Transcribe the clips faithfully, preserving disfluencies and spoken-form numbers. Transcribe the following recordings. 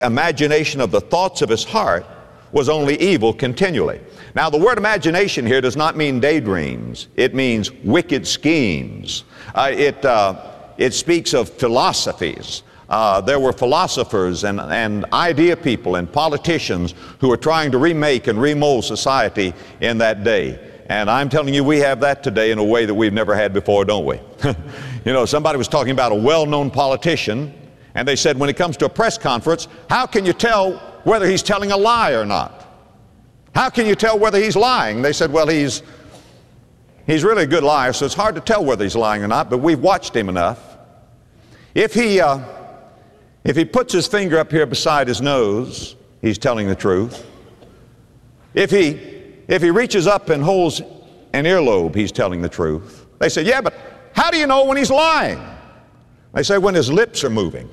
imagination of the thoughts of his heart was only evil continually. Now, the word imagination here does not mean daydreams. It means wicked schemes. Uh, it, uh, it speaks of philosophies. Uh, there were philosophers and, and idea people and politicians who were trying to remake and remold society in that day. And I'm telling you, we have that today in a way that we've never had before, don't we? You know, somebody was talking about a well-known politician, and they said when it comes to a press conference, how can you tell whether he's telling a lie or not? How can you tell whether he's lying? They said, well, he's, he's really a good liar, so it's hard to tell whether he's lying or not, but we've watched him enough. If he, uh, if he puts his finger up here beside his nose, he's telling the truth. If he, if he reaches up and holds an earlobe, he's telling the truth. They said, yeah, but how do you know when he's lying? They say, when his lips are moving.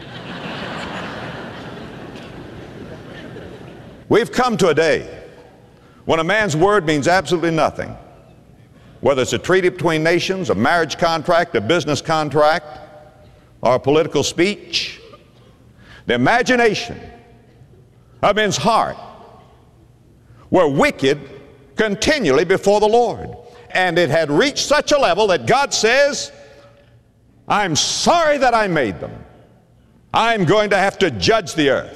We've come to a day when a man's word means absolutely nothing. Whether it's a treaty between nations, a marriage contract, a business contract, or a political speech, the imagination of men's heart were wicked continually before the Lord. And it had reached such a level that God says, I'm sorry that I made them. I'm going to have to judge the earth.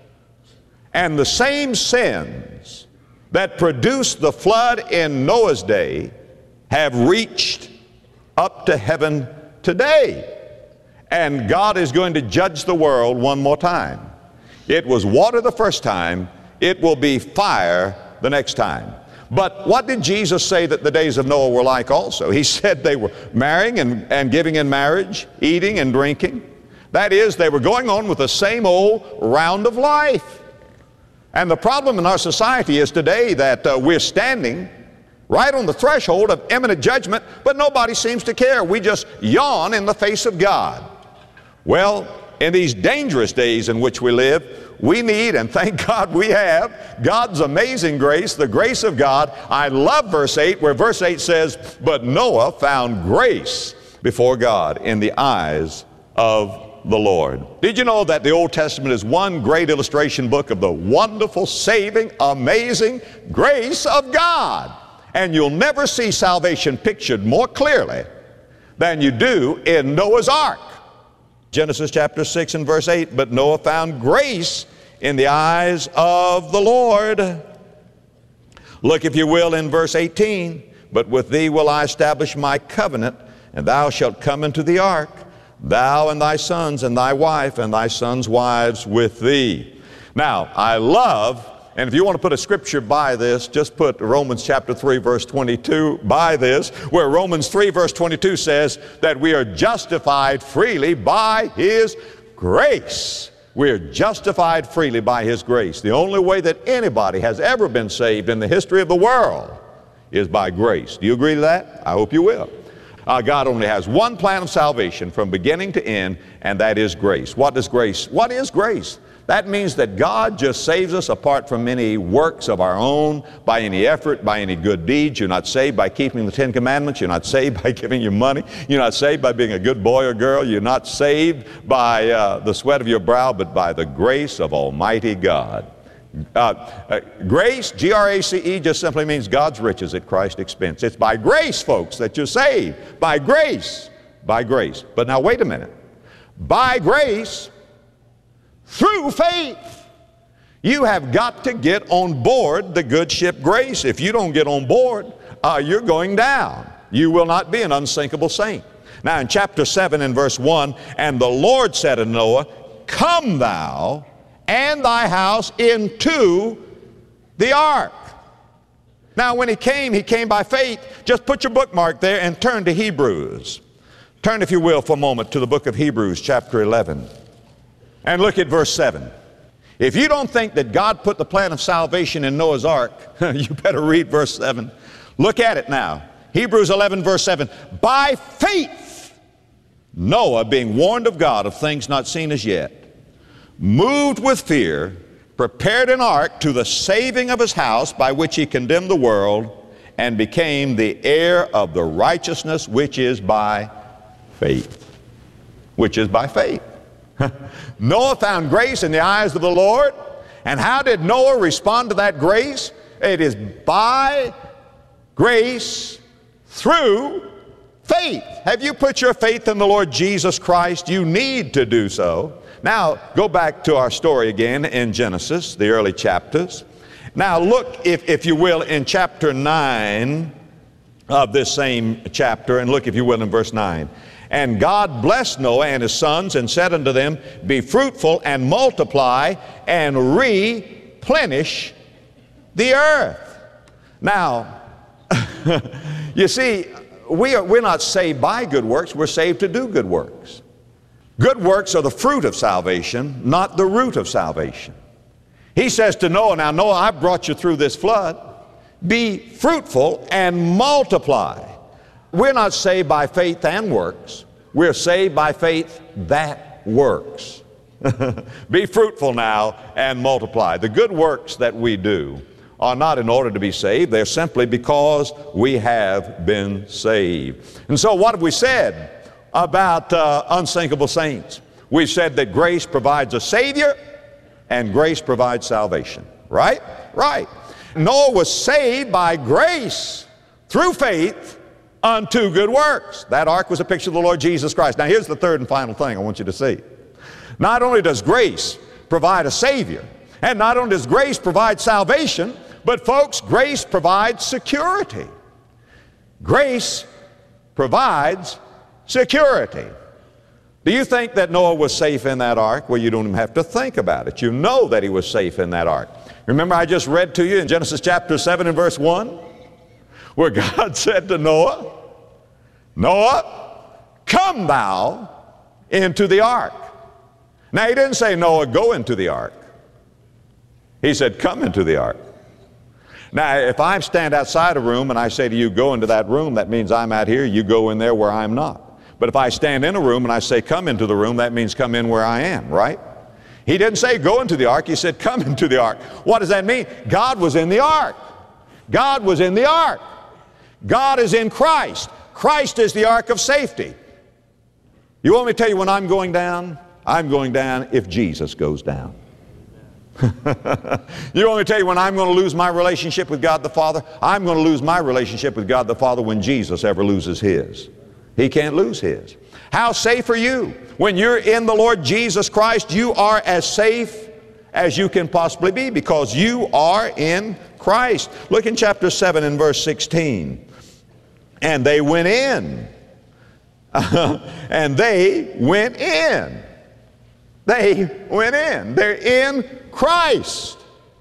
And the same sins that produced the flood in Noah's day have reached up to heaven today. And God is going to judge the world one more time. It was water the first time. It will be fire the next time. But what did Jesus say that the days of Noah were like also? He said they were marrying and, and giving in marriage, eating and drinking. That is, they were going on with the same old round of life. And the problem in our society is today that uh, we're standing right on the threshold of imminent judgment, but nobody seems to care. We just yawn in the face of God. Well, in these dangerous days in which we live, we need, and thank God we have, God's amazing grace, the grace of God. I love verse eight, where verse eight says, but Noah found grace before God in the eyes of the Lord. Did you know that the Old Testament is one great illustration book of the wonderful, saving, amazing grace of God? And you'll never see salvation pictured more clearly than you do in Noah's Ark. Genesis chapter six and verse eight, but Noah found grace in the eyes of the Lord. Look, if you will, in verse eighteen, but with thee will I establish my covenant, and thou shalt come into the ark, thou and thy sons and thy wife and thy sons' wives with thee. Now, I love, and if you want to put a scripture by this, just put Romans chapter three verse twenty-two by this, where Romans three verse twenty-two says that we are justified freely by His grace. We are justified freely by His grace. The only way that anybody has ever been saved in the history of the world is by grace. Do you agree to that? I hope you will. Uh, God only has one plan of salvation from beginning to end, and that is grace. What does grace? What is grace? That means that God just saves us apart from any works of our own, by any effort, by any good deeds. You're not saved by keeping the Ten Commandments. You're not saved by giving your money. You're not saved by being a good boy or girl. You're not saved by uh, the sweat of your brow, but by the grace of Almighty God. Uh, uh, grace, G R A C E, just simply means God's riches at Christ's expense. It's by grace, folks, that you're saved. By grace. By grace. But now wait a minute. By grace, through faith. You have got to get on board the good ship Grace. If you don't get on board, uh, you're going down. You will not be an unsinkable saint. Now in chapter seven and verse one, and the Lord said to Noah, come thou and thy house into the ark. Now when he came, he came by faith. Just put your bookmark there and turn to Hebrews. Turn, if you will, for a moment to the book of Hebrews chapter eleven. And look at verse seven. If you don't think that God put the plan of salvation in Noah's ark, you better read verse seven. Look at it now. Hebrews eleven verse seven. By faith, Noah, being warned of God of things not seen as yet, moved with fear, prepared an ark to the saving of his house, by which he condemned the world and became the heir of the righteousness which is by faith. Which is by faith. Noah found grace in the eyes of the Lord. And how did Noah respond to that grace? It is by grace through faith. Have you put your faith in the Lord Jesus Christ? You need to do so. Now, go back to our story again in Genesis, the early chapters. Now, look, if, if you will, in chapter nine of this same chapter, and look, if you will, in verse nine. And God blessed Noah and his sons and said unto them, be fruitful and multiply and replenish the earth. Now, you see, we are, we're not saved by good works, we're saved to do good works. Good works are the fruit of salvation, not the root of salvation. He says to Noah, now Noah, I've brought you through this flood. Be fruitful and multiply. We're not saved by faith and works. We're saved by faith that works. Be fruitful now and multiply. The good works that we do are not in order to be saved. They're simply because we have been saved. And so what have we said about uh, unsinkable saints? We've said that grace provides a Savior and grace provides salvation. Right? Right. Noah was saved by grace through faith unto good works. That ark was a picture of the Lord Jesus Christ. Now here's the third and final thing I want you to see. Not only does grace provide a Savior, and not only does grace provide salvation, but folks, grace provides security. Grace provides security. Do you think that Noah was safe in that ark? Well, you don't even have to think about it. You know that he was safe in that ark. Remember I just read to you in Genesis chapter seven and verse one, where God said to Noah, Noah, come thou into the ark. Now he didn't say, Noah, go into the ark. He said, come into the ark. Now if I stand outside a room and I say to you, go into that room, that means I'm out here, you go in there where I'm not. But if I stand in a room and I say, come into the room, that means come in where I am, right? He didn't say go into the ark, he said come into the ark. What does that mean? God was in the ark. God was in the ark. God is in Christ. Christ is the ark of safety. You want me to tell you when I'm going down? I'm going down if Jesus goes down. You want me to tell you when I'm going to lose my relationship with God the Father? I'm going to lose my relationship with God the Father when Jesus ever loses his. He can't lose his. How safe are you? When you're in the Lord Jesus Christ, you are as safe as you can possibly be because you are in Christ. Look in chapter seven and verse sixteen. And they went in. And they went in. They went in. They're in Christ.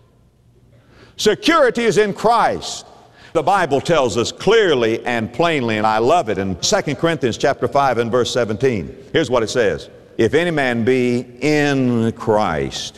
Security is in Christ. The Bible tells us clearly and plainly, and I love it, in Second Corinthians chapter five and verse seventeen. Here's what it says. If any man be in Christ,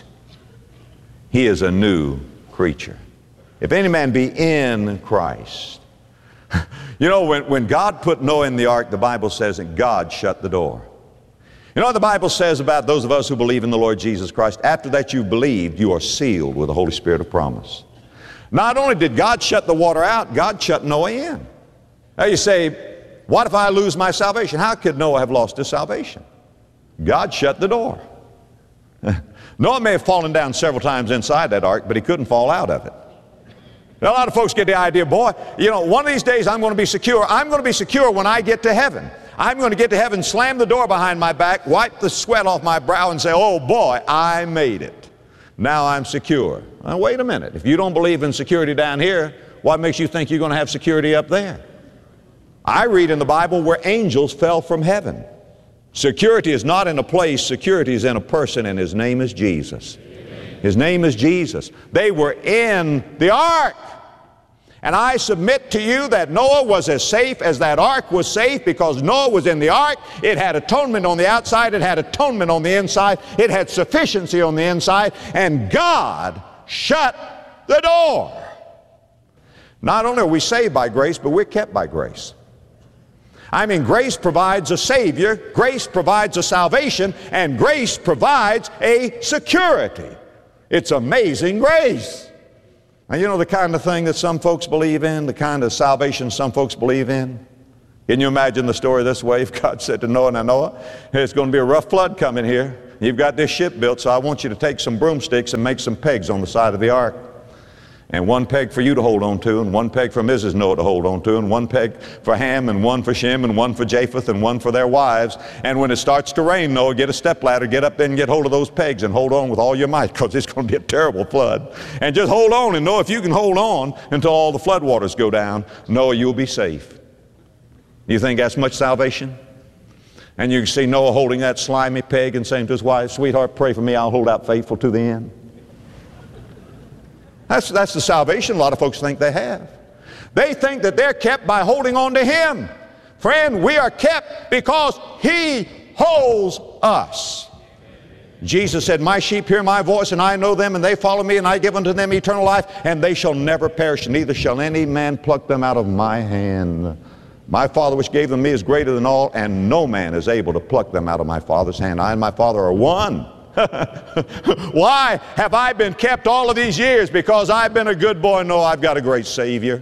he is a new creature. If any man be in Christ. You know, when, when God put Noah in the ark, the Bible says that God shut the door. You know what the Bible says about those of us who believe in the Lord Jesus Christ? After that you've believed, you are sealed with the Holy Spirit of promise. Not only did God shut the water out, God shut Noah in. Now you say, what if I lose my salvation? How could Noah have lost his salvation? God shut the door. Noah may have fallen down several times inside that ark, but he couldn't fall out of it. Now, a lot of folks get the idea, boy, you know, one of these days I'm going to be secure. I'm going to be secure when I get to heaven. I'm going to get to heaven, slam the door behind my back, wipe the sweat off my brow and say, oh boy, I made it. Now I'm secure. Now, wait a minute. If you don't believe in security down here, what makes you think you're going to have security up there? I read in the Bible where angels fell from heaven. Security is not in a place, security is in a person, and his name is Jesus. His name is Jesus. They were in the ark. And I submit to you that Noah was as safe as that ark was safe because Noah was in the ark. It had atonement on the outside. It had atonement on the inside. It had sufficiency on the inside. And God shut the door. Not only are we saved by grace, but we're kept by grace. I mean, grace provides a Savior, grace provides a salvation, and grace provides a security. It's amazing grace. Now, you know the kind of thing that some folks believe in, the kind of salvation some folks believe in? Can you imagine the story this way? If God said to Noah, now Noah, it's going to be a rough flood coming here. you've got this ship built, so I want you to take some broomsticks and make some pegs on the side of the ark. And one peg for you to hold on to, and one peg for Missus Noah to hold on to, and one peg for Ham, and one for Shem, and one for Japheth, and one for their wives. And when it starts to rain, Noah, get a stepladder, get up there and get hold of those pegs and hold on with all your might, because it's going to be a terrible flood. And just hold on, and Noah, if you can hold on until all the flood waters go down, Noah, you'll be safe. You think that's much salvation? And you can see Noah holding that slimy peg and saying to his wife, sweetheart, pray for me, I'll hold out faithful to the end. That's, that's the salvation a lot of folks think they have. They think that they're kept by holding on to Him. Friend, we are kept because He holds us. Jesus said, my sheep hear my voice, and I know them, and they follow me, and I give unto them eternal life, and they shall never perish, neither shall any man pluck them out of my hand. My Father which gave them me is greater than all, and no man is able to pluck them out of my Father's hand. I and my Father are one. Why have I been kept all of these years? Because I've been a good boy? No, I've got a great Savior.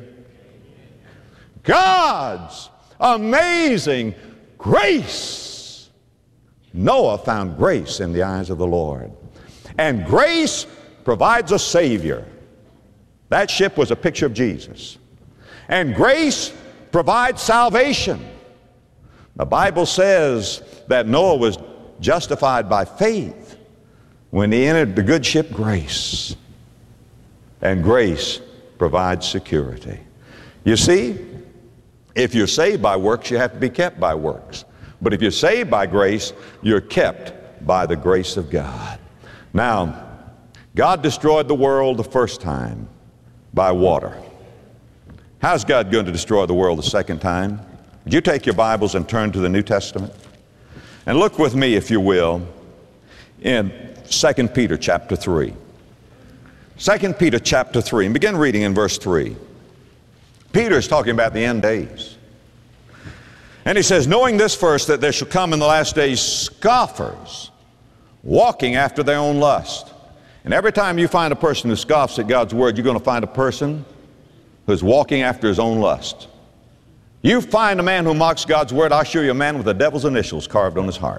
God's amazing grace. Noah found grace in the eyes of the Lord. And grace provides a Savior. That ship was a picture of Jesus. And grace provides salvation. The Bible says that Noah was justified by faith when he entered the good ship Grace. And grace provides security. You see, if you're saved by works, you have to be kept by works. But if you're saved by grace, you're kept by the grace of God. Now, God destroyed the world the first time by water. How's God going to destroy the world the second time? Would you take your Bibles and turn to the New Testament? And look with me, if you will, in Second Peter chapter three. Second Peter chapter three, and begin reading in verse three. Peter is talking about the end days. And he says, knowing this first, that there shall come in the last days scoffers, walking after their own lust. And every time you find a person who scoffs at God's word, you're going to find a person who's walking after his own lust. You find a man who mocks God's word, I'll show you a man with the devil's initials carved on his heart.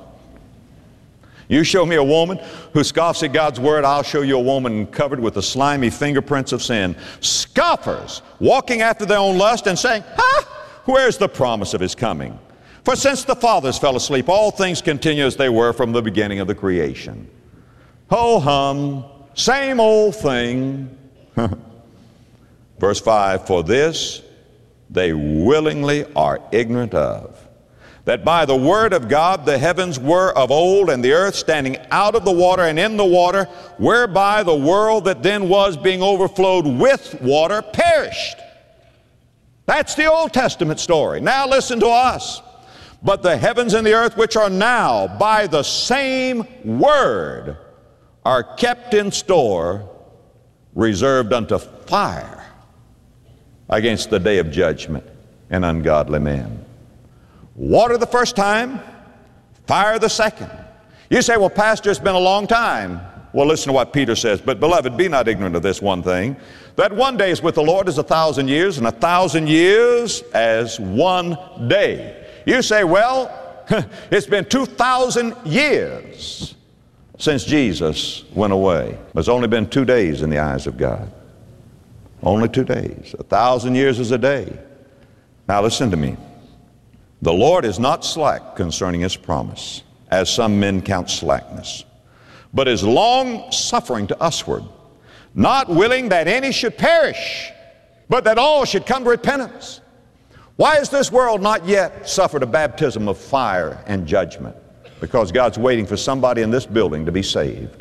You show me a woman who scoffs at God's word, I'll show you a woman covered with the slimy fingerprints of sin. Scoffers, walking after their own lust and saying, ha, where's the promise of His coming? For since the fathers fell asleep, all things continue as they were from the beginning of the creation. Ho hum, same old thing. Verse five, for this they willingly are ignorant of, that by the word of God the heavens were of old, and the earth standing out of the water and in the water, whereby the world that then was, being overflowed with water, perished. That's the Old Testament story. Now listen to us. But the heavens and the earth, which are now by the same word, are kept in store, reserved unto fire against the day of judgment and ungodly men. Water the first time, fire the second. You say, well, Pastor, it's been a long time. Well, listen to what Peter says. But beloved, be not ignorant of this one thing, that one day is with the Lord as a thousand years, and a thousand years as one day. You say, well, it's been two thousand years since Jesus went away. It's only been two days in the eyes of God. Only two days. A thousand years is a day. Now listen to me. The Lord is not slack concerning His promise, as some men count slackness, but is long suffering to usward, not willing that any should perish, but that all should come to repentance. Why has this world not yet suffered a baptism of fire and judgment? Because God's waiting for somebody in this building to be saved.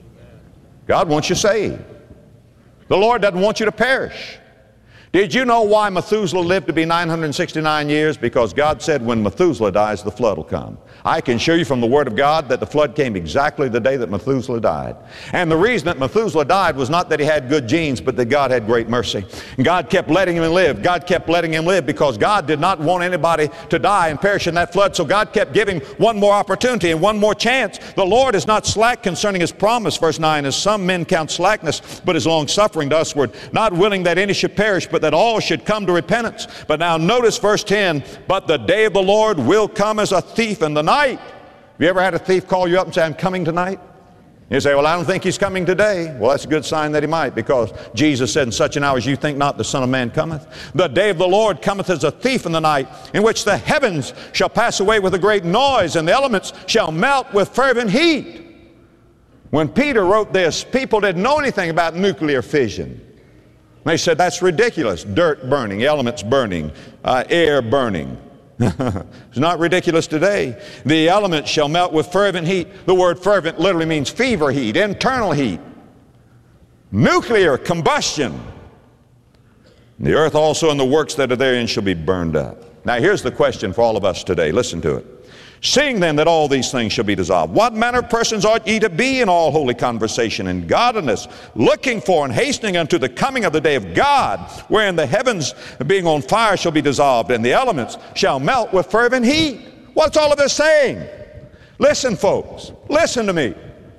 God wants you saved. The Lord doesn't want you to perish. Did you know why Methuselah lived to be nine hundred sixty-nine years? Because God said when Methuselah dies, the flood will come. I can show you from the Word of God that the flood came exactly the day that Methuselah died. And the reason that Methuselah died was not that he had good genes, but that God had great mercy. And God kept letting him live. God kept letting him live because God did not want anybody to die and perish in that flood. So God kept giving one more opportunity and one more chance. The Lord is not slack concerning His promise, verse nine, as some men count slackness, but is long-suffering to usward, not willing that any should perish, but that all should come to repentance. But now notice verse ten, but the day of the Lord will come as a thief in the night, you ever had a thief call you up and say, I'm coming tonight? You say, well, I don't think he's coming today. Well, that's a good sign that he might, because Jesus said, in such an hour as you think not, the Son of Man cometh. The day of the Lord cometh as a thief in the night, in which the heavens shall pass away with a great noise, and the elements shall melt with fervent heat. When Peter wrote this, people didn't know anything about nuclear fission. They said, that's ridiculous. Dirt burning, elements burning, uh, air burning. It's not ridiculous today. The elements shall melt with fervent heat. The word fervent literally means fever heat, internal heat. Nuclear combustion. The earth also and the works that are therein shall be burned up. Now here's the question for all of us today. Listen to it. Seeing then that all these things shall be dissolved, what manner of persons ought ye to be in all holy conversation and godliness, looking for and hastening unto the coming of the day of God, wherein the heavens being on fire shall be dissolved, and the elements shall melt with fervent heat? What's all of this saying? Listen, folks, listen to me.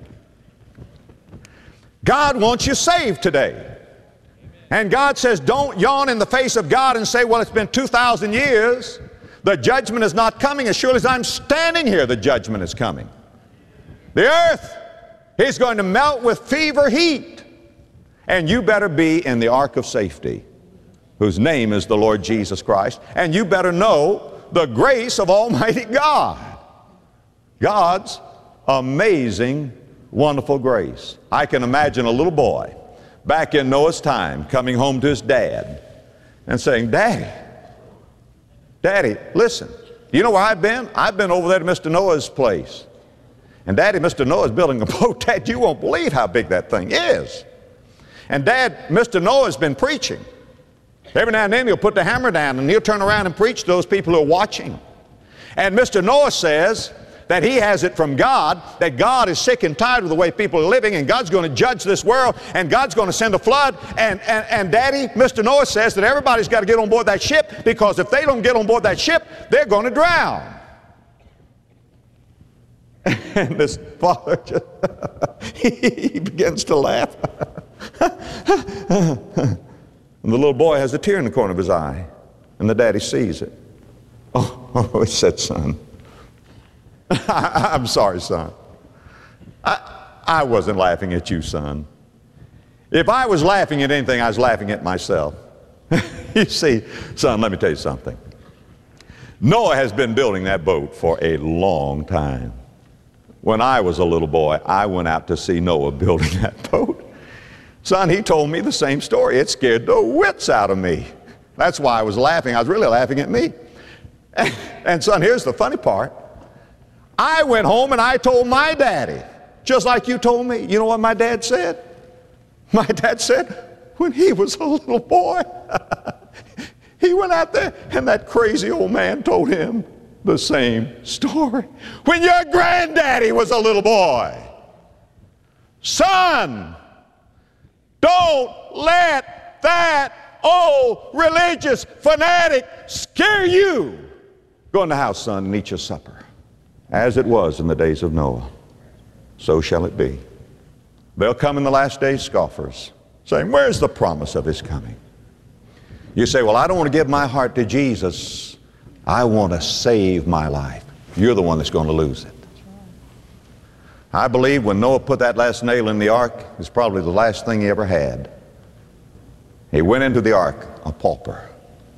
God wants you saved today. And God says, don't yawn in the face of God and say, well, it's been two thousand years. The judgment is not coming. As surely as I'm standing here, the judgment is coming. The earth is going to melt with fever heat. And you better be in the ark of safety, whose name is the Lord Jesus Christ. And you better know the grace of Almighty God. God's amazing, wonderful grace. I can imagine a little boy back in Noah's time coming home to his dad and saying, Daddy, Daddy, listen, you know where I've been? I've been over there to Mister Noah's place. And Daddy, Mister Noah's building a boat. Dad, you won't believe how big that thing is. And Dad, Mister Noah's been preaching. Every now and then he'll put the hammer down and he'll turn around and preach to those people who are watching. And Mister Noah says that he has it from God, that God is sick and tired of the way people are living, and God's going to judge this world, and God's going to send a flood. And, and, and Daddy, Mister Noah says that everybody's got to get on board that ship, because if they don't get on board that ship, they're going to drown. And this father just, he begins to laugh. And the little boy has a tear in the corner of his eye, and the daddy sees it. Oh, oh, he said, son, I'm sorry, son. I, I wasn't laughing at you, son. If I was laughing at anything, I was laughing at myself. You see, son, let me tell you something. Noah has been building that boat for a long time. When I was a little boy, I went out to see Noah building that boat. Son, he told me the same story. It scared the wits out of me. That's why I was laughing. I was really laughing at me. And, and son, here's the funny part. I went home and I told my daddy, just like you told me. You know what my dad said? My dad said, when he was a little boy, he went out there and that crazy old man told him the same story. When your granddaddy was a little boy. Son, don't let that old religious fanatic scare you. Go in the house, son, and eat your supper. As it was in the days of Noah, so shall it be. They'll come in the last days, scoffers, saying, where's the promise of his coming? You say, well, I don't want to give my heart to Jesus. I want to save my life. You're the one that's going to lose it. I believe when Noah put that last nail in the ark, it was probably the last thing he ever had. He went into the ark a pauper.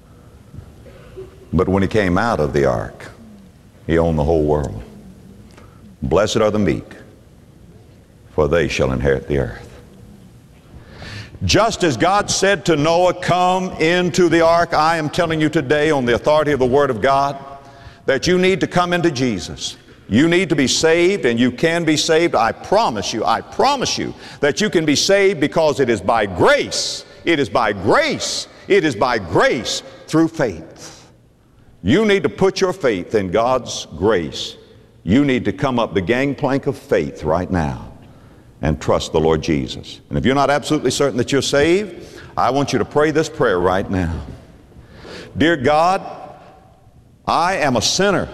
But when he came out of the ark, he owned the whole world. Blessed are the meek, for they shall inherit the earth. Just as God said to Noah, come into the ark, I am telling you today on the authority of the Word of God that you need to come into Jesus. You need to be saved, and you can be saved. I promise you, I promise you that you can be saved, because it is by grace. It is by grace. It is by grace through faith. You need to put your faith in God's grace. You need to come up the gangplank of faith right now and trust the Lord Jesus. And if you're not absolutely certain that you're saved, I want you to pray this prayer right now. Dear God, I am a sinner,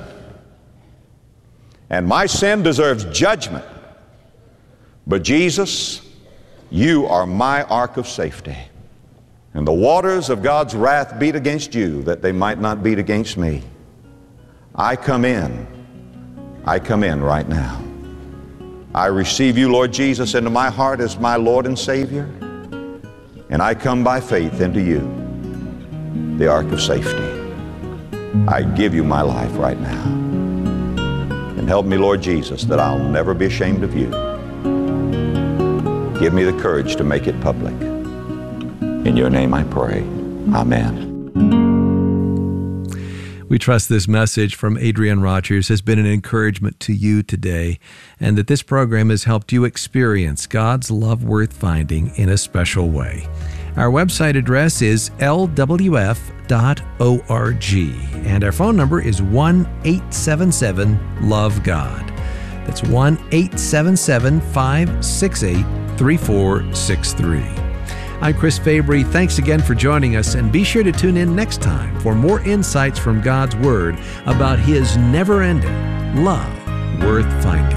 and my sin deserves judgment. But Jesus, you are my ark of safety. And the waters of God's wrath beat against you, that they might not beat against me. I come in I come in right now. I receive you, Lord Jesus, into my heart as my Lord and Savior, and I come by faith into you, the ark of safety. I give you my life right now. And help me, Lord Jesus, that I'll never be ashamed of you. Give me the courage to make it public. In your name I pray. Amen. We trust this message from Adrian Rogers has been an encouragement to you today, and that this program has helped you experience God's love worth finding in a special way. Our website address is L W F dot org, and our phone number is one eight seven seven love God. That's one eight seven seven, five six eight, three four six three. I'm Chris Fabry. Thanks again for joining us, and be sure to tune in next time for more insights from God's Word about His never-ending love worth finding.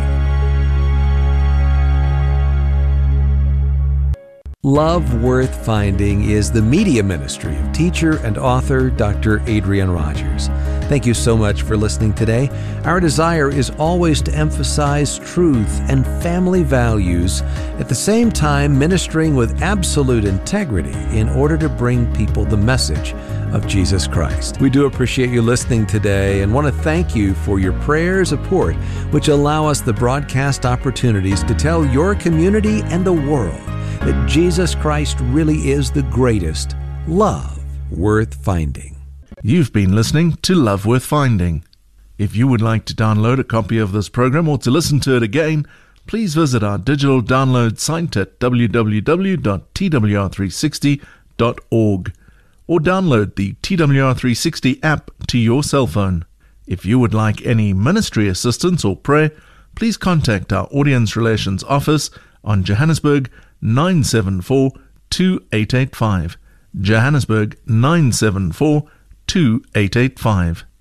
Love Worth Finding is the media ministry of teacher and author Doctor Adrian Rogers. Thank you so much for listening today. Our desire is always to emphasize truth and family values, at the same time ministering with absolute integrity in order to bring people the message of Jesus Christ. We do appreciate you listening today and want to thank you for your prayer support, which allow us the broadcast opportunities to tell your community and the world that Jesus Christ really is the greatest love worth finding. You've been listening to Love Worth Finding. If you would like to download a copy of this program or to listen to it again, please visit our digital download site at w w w dot t w r three sixty dot org or download the T W R three sixty app to your cell phone. If you would like any ministry assistance or prayer, please contact our Audience Relations Office on Johannesburg nine seven four, two eight eight five. Johannesburg nine seven four, two eight eight five.